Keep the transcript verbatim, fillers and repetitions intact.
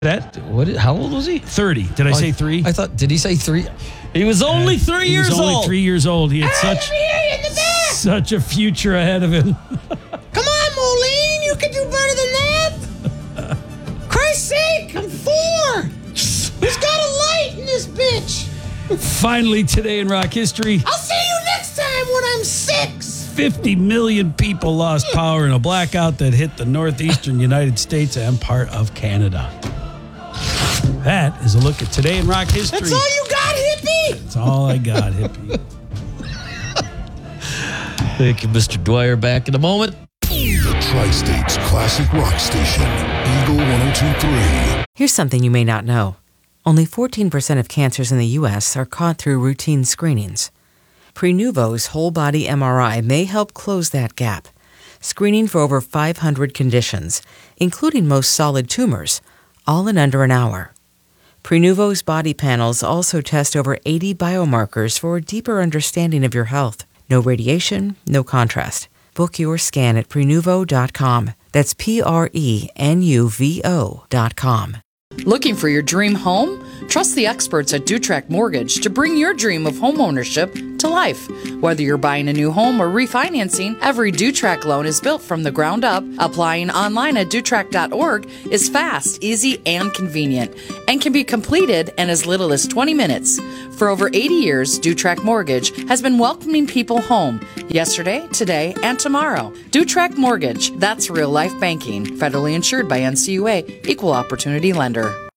That what? How old was he? thirty. Did I Oh, say three? I thought. Did he say three? He was only three he years was only old. three years old. He had such such a future ahead of him. Come on, Moline, you can do better than that. Christ's sake, I'm four. Who's got a light in this bitch? Finally, today in rock history, I'll see you next time when I'm six. fifty million people lost power in a blackout that hit the northeastern United States and part of Canada. That is a look at today in rock history. That's all you got, hippie? That's all I got, hippie. Thank you, Mister Dwyer. Back in a moment. The Tri-State's classic rock station, Eagle one oh two point three. Here's something you may not know. Only fourteen percent of cancers in the U S are caught through routine screenings. Prenuvo's whole-body M R I may help close that gap, screening for over five hundred conditions, including most solid tumors, all in under an hour. Prenuvo's body panels also test over eighty biomarkers for a deeper understanding of your health. No radiation, no contrast. Book your scan at prenuvo dot com. That's P R E N U V O dot com. Looking for your dream home? Trust the experts at Dutrack Mortgage to bring your dream of home ownership to life. Whether you're buying a new home or refinancing, every Dutrack loan is built from the ground up. Applying online at dutrack dot org is fast, easy, and convenient, and can be completed in as little as twenty minutes. For over eighty years, Dutrack Mortgage has been welcoming people home yesterday, today, and tomorrow. Dutrack Mortgage, that's real life banking. Federally insured by N C U A, Equal Opportunity Lender.